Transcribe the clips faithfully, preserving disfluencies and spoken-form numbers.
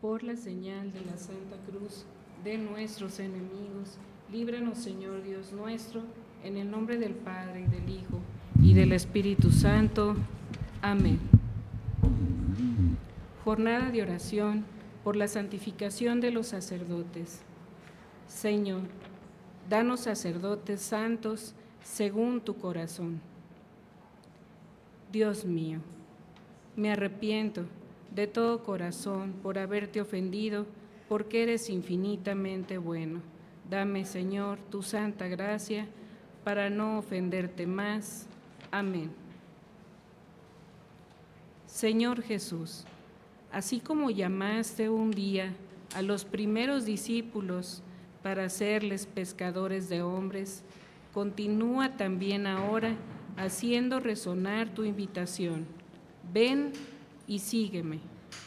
por la señal de la Santa Cruz de nuestros enemigos, líbranos, Señor Dios nuestro, en el nombre del Padre, y del Hijo, y del Espíritu Santo. Amén. Jornada de oración por la santificación de los sacerdotes. Señor, danos sacerdotes santos según tu corazón. Dios mío, me arrepiento de todo corazón por haberte ofendido, porque eres infinitamente bueno. Dame, Señor, tu santa gracia para no ofenderte más. Amén. Señor Jesús, así como llamaste un día a los primeros discípulos para hacerles pescadores de hombres, continúa también ahora haciendo resonar tu invitación. Ven y sígueme.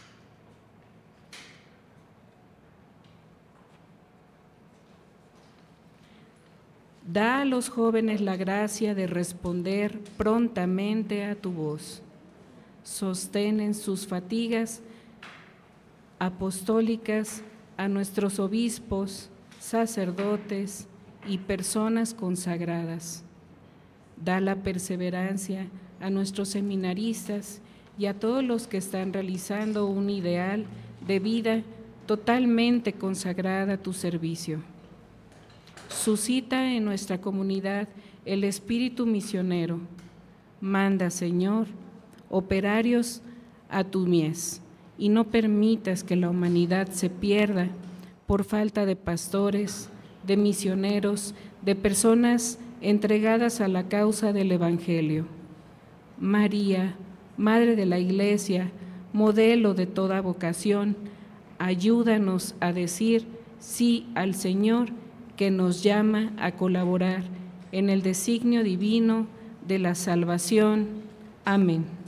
Da a los jóvenes la gracia de responder prontamente a tu voz. Sostén en sus fatigas apostólicas a nuestros obispos, sacerdotes y personas consagradas. Da la perseverancia a nuestros seminaristas y a todos los que están realizando un ideal de vida totalmente consagrada a tu servicio. Suscita en nuestra comunidad el espíritu misionero. Manda, Señor, operarios a tu mies, y no permitas que la humanidad se pierda por falta de pastores, de misioneros, de personas entregadas a la causa del Evangelio. María, Madre de la Iglesia, modelo de toda vocación, ayúdanos a decir sí al Señor que nos llama a colaborar en el designio divino de la salvación. Amén.